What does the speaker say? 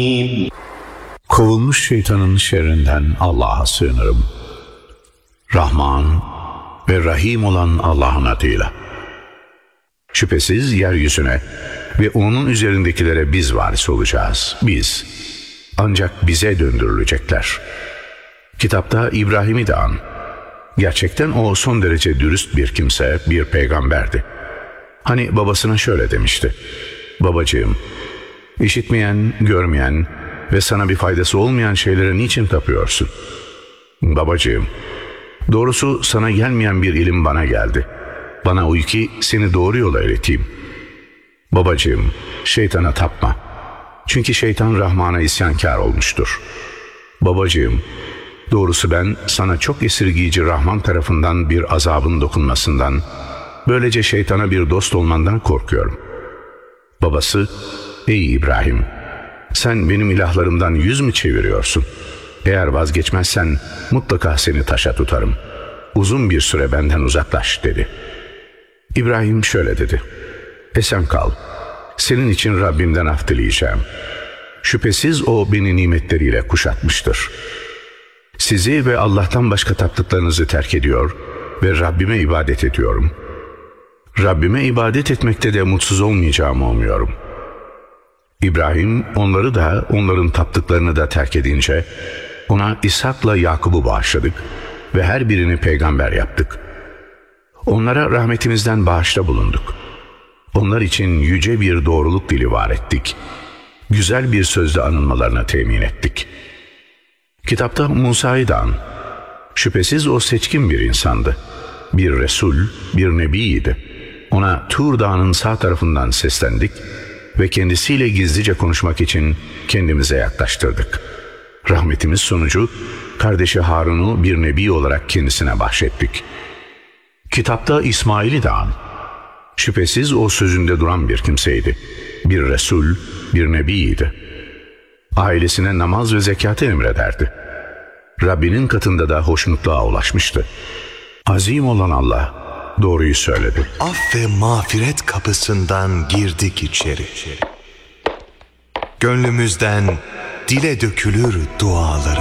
Kovulmuş şeytanın şerrinden Allah'a sığınırım. Rahman ve Rahim olan Allah'ın adıyla. Şüphesiz yeryüzüne ve onun üzerindekilere biz varis olacağız. Biz. Ancak bize döndürülecekler. Kitapta İbrahim'i de an. Gerçekten o son derece dürüst bir kimse, bir peygamberdi. Hani babasına şöyle demişti: babacığım, işitmeyen, görmeyen ve sana bir faydası olmayan şeylere niçin tapıyorsun? Babacığım, doğrusu sana gelmeyen bir ilim bana geldi. Bana uy ki seni doğru yola ileteyim. Babacığım, şeytana tapma. Çünkü şeytan Rahman'a isyankar olmuştur. Babacığım, doğrusu ben sana çok esirgiyici Rahman tarafından bir azabın dokunmasından, böylece şeytana bir dost olmandan korkuyorum. Babası, ey İbrahim, sen benim ilahlarımdan yüz mü çeviriyorsun? Eğer vazgeçmezsen mutlaka seni taşa tutarım. Uzun bir süre benden uzaklaş dedi. İbrahim şöyle dedi: esen kal. Senin için Rabbimden af dileyeceğim. Şüphesiz o beni nimetleriyle kuşatmıştır. Sizi ve Allah'tan başka taptıklarınızı terk ediyor ve Rabbime ibadet ediyorum. Rabbime ibadet etmekte de mutsuz olmayacağımı umuyorum. İbrahim onları da onların taptıklarını da terk edince ona İshak'la Yakub'u bağışladık ve her birini peygamber yaptık. Onlara rahmetimizden bağışta bulunduk. Onlar için yüce bir doğruluk dili var ettik. Güzel bir sözle anılmalarına temin ettik. Kitapta Musa'yı da an. Şüphesiz o seçkin bir insandı. Bir Resul, bir Nebiydi. Ona Tur Dağı'nın sağ tarafından seslendik ve kendisiyle gizlice konuşmak için kendimize yaklaştırdık. Rahmetimiz sonucu kardeşi Harun'u bir Nebi olarak kendisine bahşettik. Kitapta İsmail'i de an. Şüphesiz o sözünde duran bir kimseydi. Bir Resul, bir Nebiydi. Ailesine namaz ve zekatı emrederdi. Rabbinin katında da hoşnutluğa ulaşmıştı. Azim olan Allah doğruyu söyledi. Af ve mağfiret kapısından girdik içeri. Gönlümüzden dile dökülür duaları.